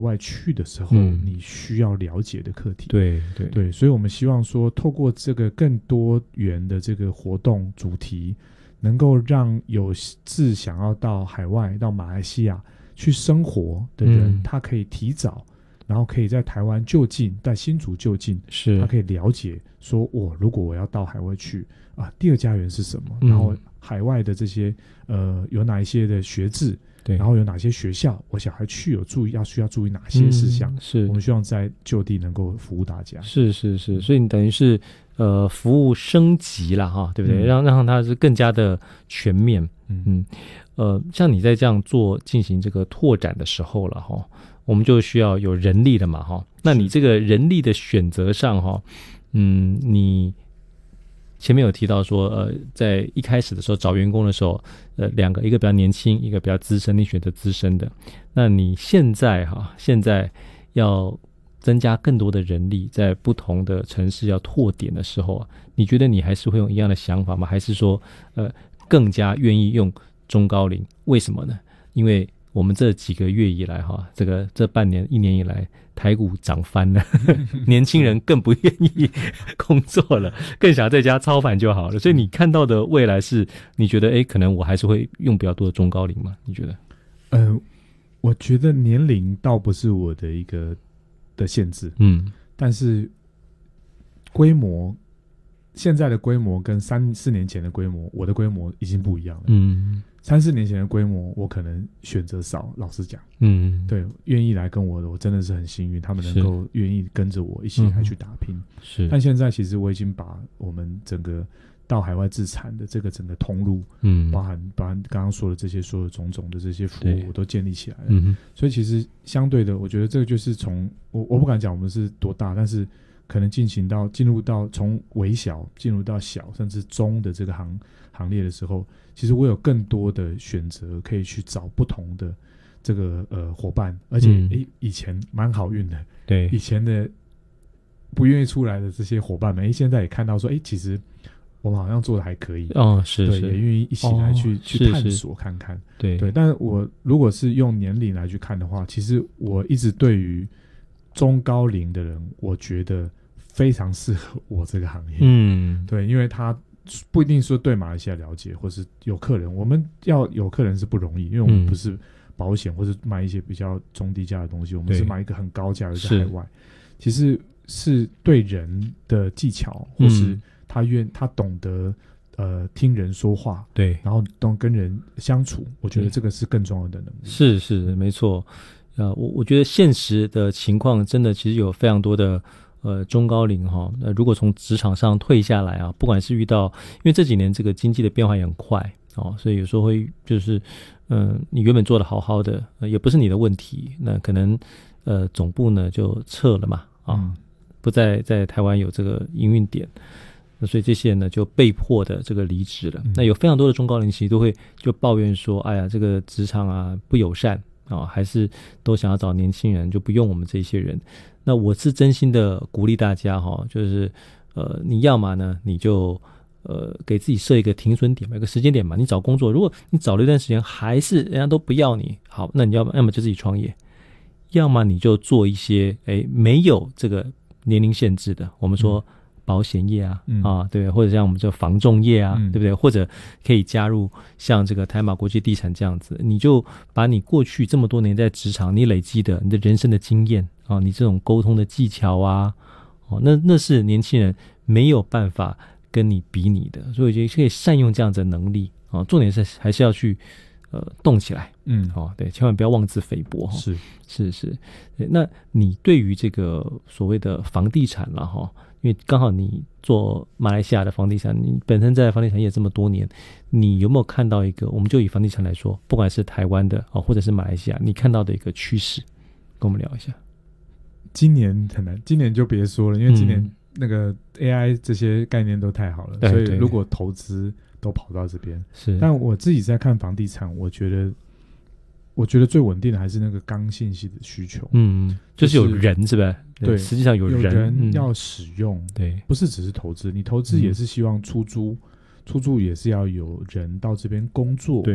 外去的时候，你需要了解的课题。 对， 所以我们希望说透过这个更多元的这个活动主题，能够让有志想要到海外到马来西亚去生活的人，他可以提早，然后可以在台湾就近，在新竹就近，他可以了解说如果我要到海外去第二家园是什么，然后海外的这些有哪一些的学制，对，然后有哪些学校我小孩去需要注意哪些事项，是我们希望在就地能够服务大家。是， 所以你等于是服务升级啦哈，对不对？让它是更加的全面。像你在这样进行这个拓展的时候了哈，我们就需要有人力了嘛哈。那你这个人力的选择上哈，你前面有提到说在一开始的时候找员工的时候两个，一个比较年轻，一个比较资深，你选择资深的。那你现在要增加更多的人力，在不同的城市要拓点的时候你觉得你还是会用一样的想法吗？还是说更加愿意用中高龄？为什么呢？因为我们这几个月以来这半年一年以来台股涨翻了年轻人更不愿意工作了，更想在家操盘就好了。所以你看到的未来是你觉得可能我还是会用比较多的中高龄吗？你觉得？ 我觉得年龄倒不是我的一个的限制，但是规模，现在的规模跟3-4年前的规模，我的规模已经不一样了。3-4年前的规模我可能选择少，老实讲。对，愿意来跟我的，我真的是很幸运，他们能够愿意跟着我一起来去打拼。是，但现在其实我已经把我们整个到海外自产的这个整个通路，包含刚刚说的这些所有种种的这些服务，我都建立起来了。所以其实相对的，我觉得这个就是从我不敢讲我们是多大，但是可能进入到从微小进入到小甚至中的这个行列的时候，其实我有更多的选择可以去找不同的这个伙伴，而且以前蛮好运的，对，以前的不愿意出来的这些伙伴们，现在也看到说其实我们好像做的还可以是对，也愿意一起来去探索看看。对，但是我如果是用年龄来去看的话，其实我一直对于中高龄的人，我觉得非常适合我这个行业。对，因为他不一定说对马来西亚了解，或是有客人，我们要有客人是不容易，因为我们不是保险或是卖一些比较中低价的东西，我们是卖一个很高价的在海外，其实是对人的技巧，或是他懂得听人说话，对，然后懂跟人相处，我觉得这个是更重要的能力。是没错。我觉得现实的情况真的其实有非常多的中高龄如果从职场上退下来不管是遇到，因为这几年这个经济的变化也很快所以有时候会就是你原本做得好好的也不是你的问题，那可能总部呢就撤了嘛不再在台湾有这个营运点，所以这些人呢就被迫的这个离职了。那有非常多的中高龄其实都会就抱怨说，哎呀，这个职场不友善还是都想要找年轻人，就不用我们这些人。那我是真心的鼓励大家就是你要嘛呢，你就给自己设一个停损点嘛，一个时间点嘛。你找工作，如果你找了一段时间还是人家都不要你，好，那你要么就自己创业，要么你就做一些没有这个年龄限制的，我们说保险业对，或者像我们这房仲业对不对？或者可以加入像这个台马国际地产这样子，你就把你过去这么多年在职场你累积的你的人生的经验你这种沟通的技巧那是年轻人没有办法跟你比拟的，所以就可以善用这样子的能力重点是还是要去动起来对，千万不要妄自菲薄是。那你对于这个所谓的房地产啦因为刚好你做马来西亚的房地产，你本身在房地产业这么多年，你有没有看到一个，我们就以房地产来说，不管是台湾的或者是马来西亚，你看到的一个趋势，跟我们聊一下。 今年很难，今年就别说了，因为今年那个 AI 这些概念都太好了，所以如果投资都跑到这边是。但我自己在看房地产，我觉得最稳定的还是那个刚性系的需求， 就是有人是吧？对，实际上有人要使用，对，不是只是投资，你投资也是希望出租也是要有人到这边工作，对，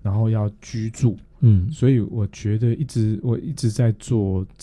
然后要居住，所以我觉得我一直在做